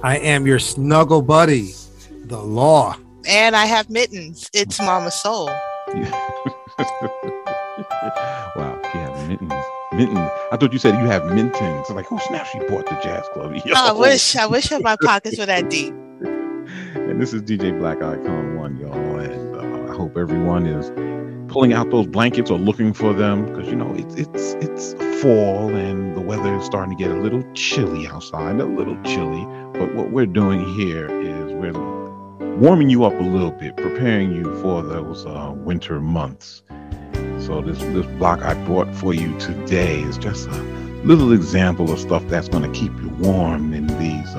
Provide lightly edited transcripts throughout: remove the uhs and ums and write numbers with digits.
I am your snuggle buddy, the Law. And I have mittens. It's Mama Soul. Wow, she has mittens. Mittens. I thought you said you have Mintons. Like, oh snap, she bought the jazz club. Yo. I wish my pockets were that deep. And this is DJ Black Icon 1, y'all. And I hope everyone is pulling out those blankets or looking for them, because you know it's fall and the weather is starting to get a little chilly outside, a little chilly. But what we're doing here is we're warming you up a little bit, preparing you for those winter months. So this block I brought for you today is just a little example of stuff that's going to keep you warm in these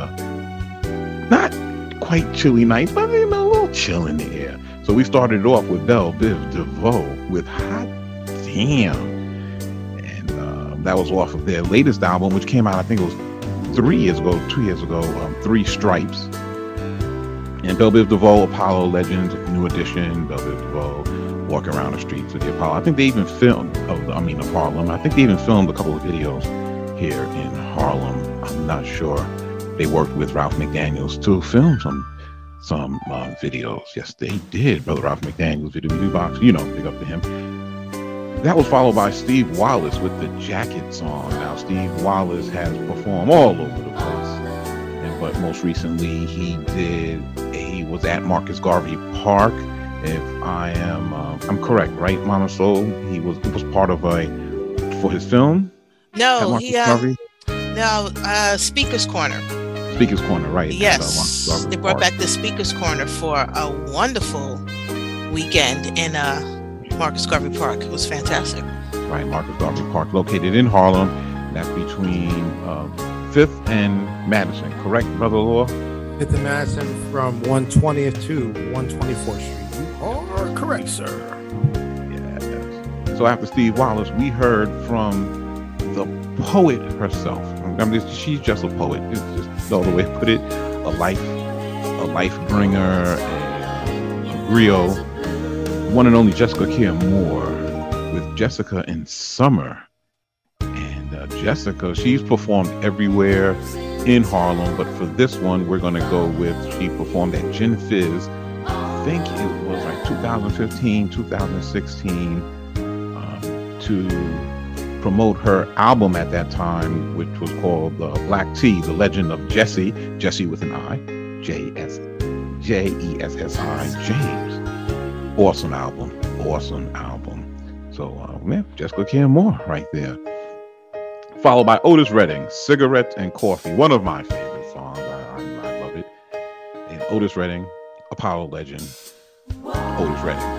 not quite chilly nights, but you know, a little chill in the air. So we started off with Belle Biv DeVoe with Hot Damn. And that was off of their latest album, which came out, I think it was 2 years ago, Three Stripes. And Belle Biv DeVoe, Apollo Legends, new edition, Belle Biv DeVoe, walking around the streets of the Apollo. I think they even filmed, of Harlem. I think they even filmed a couple of videos here in Harlem. I'm not sure. They worked with Ralph McDaniels to film some videos. Yes, they did. Brother Ralph McDaniels, Video Box, you know, big up to him. That was followed by Steve Wallace with the Jacket song. Now, Steve Wallace has performed all over the place, but most recently he was at Marcus Garvey Park. If I'm correct, right, Mama Soul? It was part of for his film. No, Speaker's Corner. Speaker's Corner, right? Yes, they brought back the Speaker's Corner for a wonderful weekend in Marcus Garvey Park. It was fantastic. Right, Marcus Garvey Park, located in Harlem. That's between 5th and Madison, correct, Brother Law? 5th and Madison from 120th to 124th Street. You are correct, sir. Yes. So after Steve Wallace, we heard from the poet herself. I mean, she's just a poet. It's just the other way to put it. A life bringer, and a griot. One and only Jessica Care Moore with Jessica in Summer. And Jessica, she's performed everywhere in Harlem, but for this one, we're going to go with, she performed at Gin Fizz. I think it was like 2015, 2016, to promote her album at that time, which was called Black Tea, The Legend of Jesse with an I, Jessi, James. Awesome album. So, Jessica Care Moore right there. Followed by Otis Redding, Cigarettes and Coffee, one of my favorite songs. I love it. And Otis Redding, Apollo Legend, Otis Redding.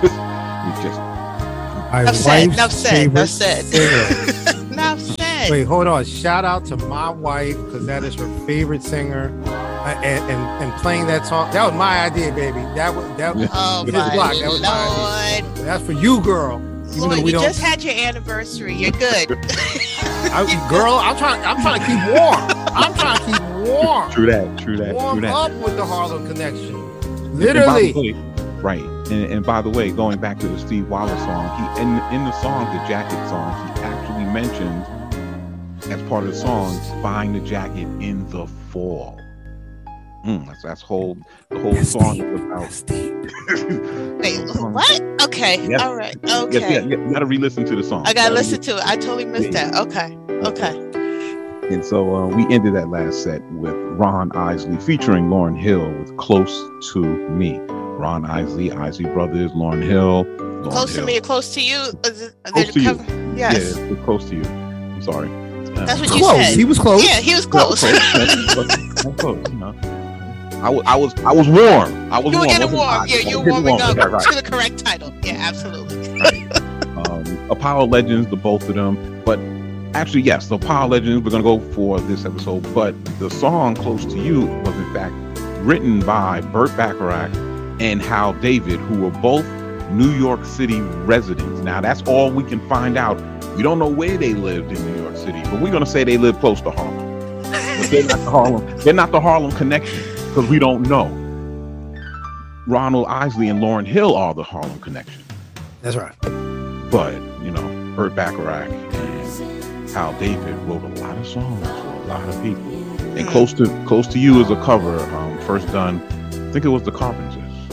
Enough said. Wait, hold on. Shout out to my wife, because that is her favorite singer. And playing that song, that was my idea, baby. That was oh my Block. That was my idea. That's for you, girl. Lord, you just had your anniversary. You're good. Girl, I'm trying to keep warm. True that. Warm up with the Harlem Connection. Literally. Right. And by the way, going back to the Steve Wallace song, he in the song, the Jacket song, he actually mentioned as part of the song buying the jacket in the fall. That's the whole song is about. That's deep. Wait, what? Okay. Yes. All right. Okay. Yes, you gotta re-listen to the song. I gotta listen to it. I totally missed that. Okay. And so we ended that last set with Ron Isley featuring Lauryn Hill with Close to Me. Ron Isley Brothers, Lauryn Hill. Close to Me or Close to You? Close to You. Yes. Yeah, it's Close to You. I'm sorry. That's what you close. said. He was close. Yeah, he was close. I'm close, you know. I was warm. You were getting warm. Yeah, you're warming up right. to the correct title. Yeah, absolutely. Right. Apollo Legends, the both of them. But actually, yes, the Apollo Legends, we're going to go for this episode. But the song Close to You was, in fact, written by Burt Bacharach and Hal David, who were both New York City residents. Now, that's all we can find out. We don't know where they lived in New York City, but we're going to say they live close to Harlem. But they're not the Harlem Connection, because we don't know. Ronald Isley and Lauryn Hill are the Harlem Connection. That's right. But, Burt Bacharach and Hal David wrote a lot of songs for lot of people. And Close to You is a cover, first done, I think it was the Carpenters.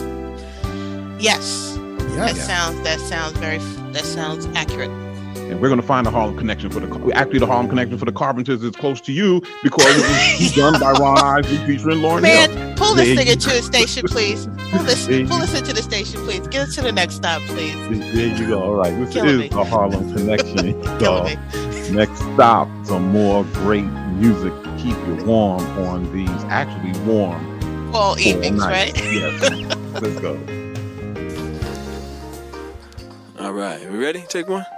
Yes. That sounds accurate. And we're going to find the Harlem Connection for the Harlem Connection for the Carpenters is Close to You because it was done by Ron Isley featuring Lauryn Hill. Man, pull this thing into the station, please. Pull this into the station, please. Get us to the next stop, please. There you go. All right, this is the Harlem Connection. Killing me. Next stop, some more great music to keep you warm on these actually warm fall evenings, right? Yes. Let's go. All right, we ready? Take one.